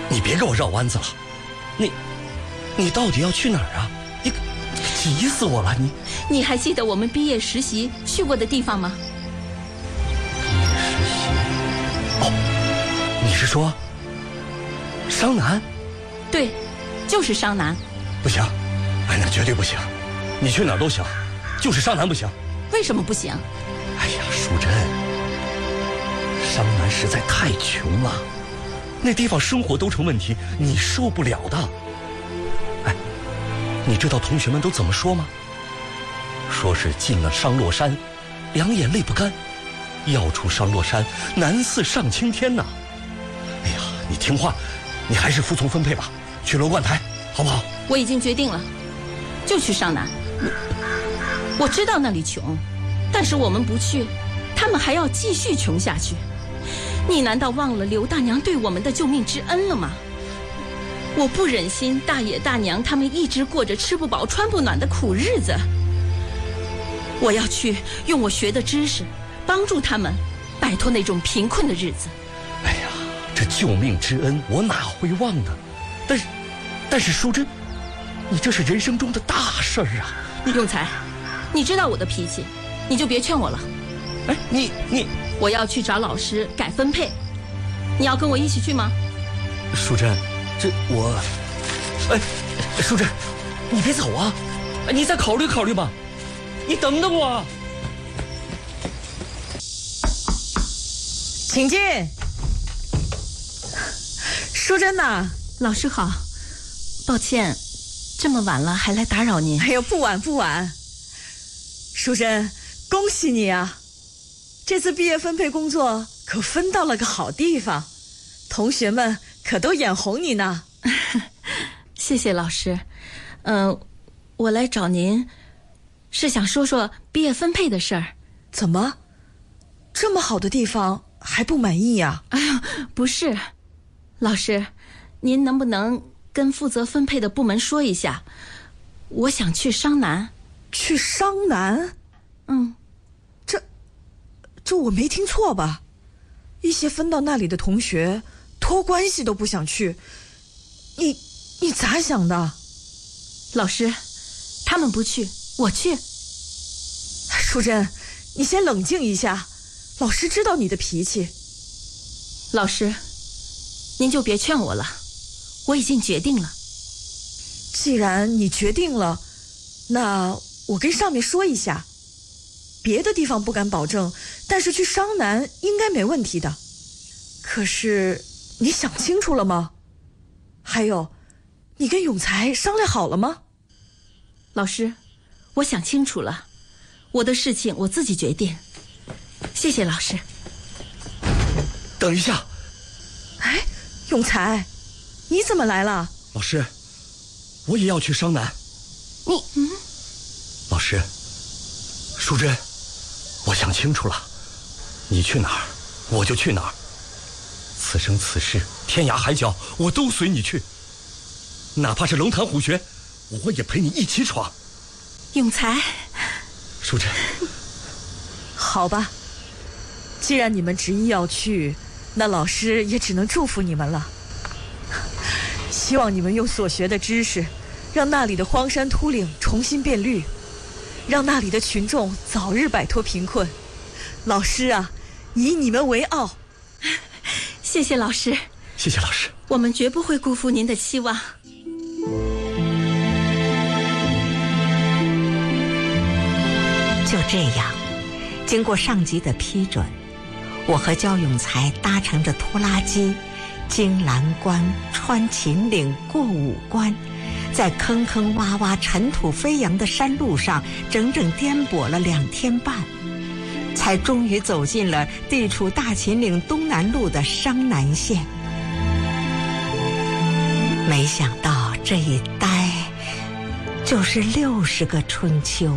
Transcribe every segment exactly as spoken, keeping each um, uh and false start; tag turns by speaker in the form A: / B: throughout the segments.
A: 你别给我绕弯子了，你，你到底要去哪儿啊？你急死我了！你，
B: 你还记得我们毕业实习去过的地方吗？
A: 毕业实习？哦，你是说商南？
B: 对，就是商南。
A: 不行，哎，那绝对不行！你去哪儿都行，就是商南不行。
B: 为什么不行？
A: 哎呀，淑珍，商南实在太穷了，那地方生活都成问题，你受不了的。哎，你知道同学们都怎么说吗？说是进了商洛山，两眼泪不干；要出商洛山，难似上青天呐。哎呀，你听话，你还是服从分配吧，去罗贯台，好不好？
B: 我已经决定了，就去商南。我知道那里穷，但是我们不去，他们还要继续穷下去。你难道忘了刘大娘对我们的救命之恩了吗？我不忍心大爷大娘他们一直过着吃不饱穿不暖的苦日子。我要去用我学的知识帮助他们摆脱那种贫困的日子。
A: 哎呀，这救命之恩我哪会忘呢？但是但是淑珍，你这是人生中的大事儿啊！
B: 永才，你知道我的脾气，你就别劝我了。
A: 哎，你你，
B: 我要去找老师改分配，你要跟我一起去吗？
A: 淑珍，这我，哎，淑珍，你别走啊，你再考虑考虑吧，你等等我。
C: 请进。淑珍呐，
B: 老师好，抱歉，这么晚了还来打扰您。
C: 哎呦，不晚不晚。淑珍，恭喜你啊！这次毕业分配工作可分到了个好地方，同学们可都眼红你呢。
B: 谢谢老师。嗯、呃，我来找您是想说说毕业分配的事儿。
C: 怎么，这么好的地方还不满意呀？
B: 哎呀，不是，老师，您能不能跟负责分配的部门说一下，我想去商南。
C: 去商南？
B: 嗯，
C: 这这我没听错吧？一些分到那里的同学托关系都不想去，你你咋想的？
B: 老师，他们不去，我去。
C: 淑珍，你先冷静一下，老师知道你的脾气。
B: 老师，您就别劝我了，我已经决定了。
C: 既然你决定了，那我跟上面说一下，别的地方不敢保证，但是去商南应该没问题的。可是你想清楚了吗？还有，你跟永才商量好了吗？
B: 老师，我想清楚了，我的事情我自己决定。谢谢老师。
A: 等一下。
C: 哎，永才，你怎么来了？
A: 老师，我也要去商南。
B: 你嗯，
A: 老师，淑珍，我想清楚了，你去哪儿我就去哪儿，此生此世天涯海角我都随你去，哪怕是龙潭虎穴我也陪你一起闯。
B: 永才，
A: 淑珍，
C: 好吧，既然你们执意要去，那老师也只能祝福你们了。希望你们用所学的知识，让那里的荒山秃岭重新变绿，让那里的群众早日摆脱贫困。老师啊，以你们为傲。
B: 谢谢老师。
A: 谢谢老师，
B: 我们绝不会辜负您的期望。
D: 就这样，经过上级的批准，我和焦永才搭乘着拖拉机，经蓝关、穿秦岭、过五关，在坑坑洼洼、尘土飞扬的山路上，整整颠簸了两天半，才终于走进了地处大秦岭东南路的商南县。没想到这一待就是六十个春秋。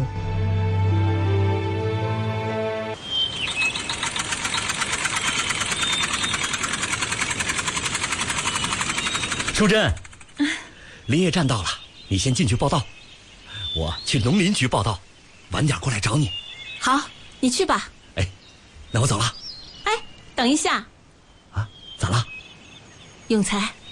A: 淑珍，林业站到了，你先进去报道，我去农林局报道，晚点过来找你。
B: 好，你去吧。
A: 哎，那我走了。
B: 哎，等一下。
A: 啊，咋了？
B: 永才，